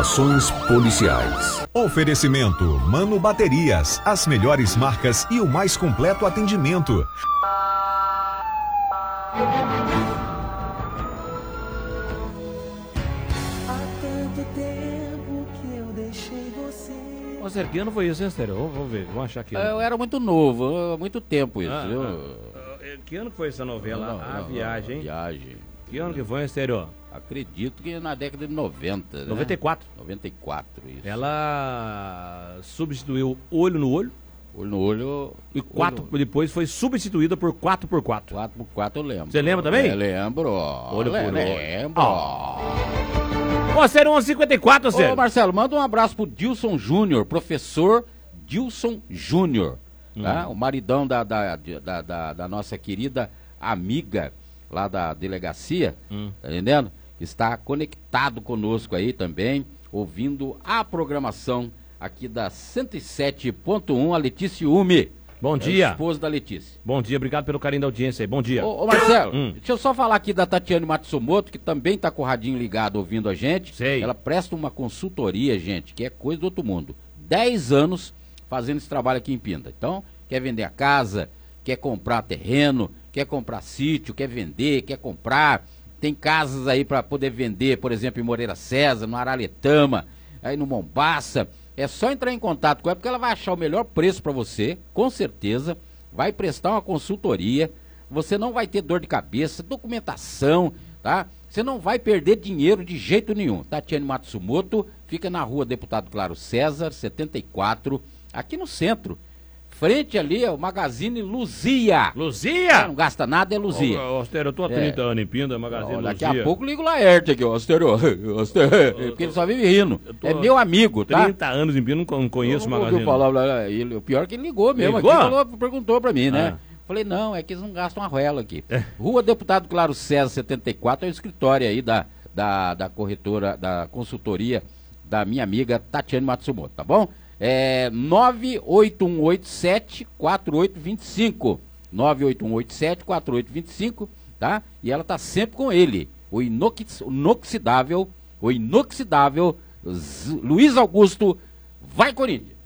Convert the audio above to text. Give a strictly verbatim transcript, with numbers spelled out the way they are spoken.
Ações policiais. Oferecimento Mano Baterias, as melhores marcas e o mais completo atendimento. Ô, Sérgio, que ano foi isso, hein, Sérgio? Vamos ver, vamos achar aqui. Eu era muito novo, muito tempo isso, ah, viu? Ah, que ano que foi essa novela? Não, não, A não, Viagem, hein? Viagem. Que ano que foi, Sérgio? Acredito que na década de noventa, né? noventa e quatro. noventa e quatro, isso. Ela substituiu Olho no Olho. Olho no Olho. E quatro, olho... depois foi substituída por quatro por quatro. quatro por quatro eu lembro. Você lembra também? Eu lembro. Olho por olho. Lembro. Oh. Ô, Sérgio, onze e cinquenta e quatro, Sérgio. Ô, Marcelo, manda um abraço pro Dilson Júnior, professor Dilson Júnior, hum. tá? O maridão da, da, da, da, da nossa querida amiga lá da delegacia, hum. tá entendendo? Está conectado conosco aí também, ouvindo a programação aqui da cento e sete ponto um, a Letícia Ume. Bom dia. É esposa da Letícia. Bom dia, obrigado pelo carinho da audiência aí. Bom dia. Ô, ô Marcelo, hum. deixa eu só falar aqui da Tatiane Matsumoto, que também tá com o radinho ligado ouvindo a gente. Sei. Ela presta uma consultoria, gente, que é coisa do outro mundo. Dez anos fazendo esse trabalho aqui em Pinda. Então, quer vender a casa, quer comprar terreno, quer comprar sítio, quer vender, quer comprar. Tem casas aí para poder vender, por exemplo, em Moreira César, no Araletama, aí no Mombaça. É só entrar em contato com ela, porque ela vai achar o melhor preço para você, com certeza. Vai prestar uma consultoria. Você não vai ter dor de cabeça, documentação, tá? Você não vai perder dinheiro de jeito nenhum. Tatiane Matsumoto fica na rua Deputado Claro César, setenta e quatro, aqui no centro. Frente ali é o Magazine Luzia. Luzia? Não gasta nada, é Luzia. Ô, Ostero, eu tô há trinta é. anos em Pinda, Magazine Ó, daqui Luzia. a pouco liga o Laerte aqui, ó, Ostero. Porque ele só vive rindo. É meu amigo, tá? trinta anos em Pinda, não conheço o Magazine. Falar, ele, o pior é que ele ligou mesmo. Ligou? Aqui, falou, perguntou pra mim, né? Ah. Falei, não, é que eles não gastam arruela aqui. É. Rua Deputado Claro César, setenta e quatro, é o escritório aí da, da, da corretora, da consultoria da minha amiga Tatiane Matsumoto, tá bom? É nove oito um oito sete quatro oito dois cinco, nove oito um oito sete quatro oito dois cinco, tá? E ela tá sempre com ele, o inox, inoxidável, o inoxidável Z, Luiz Augusto, vai Corinthians!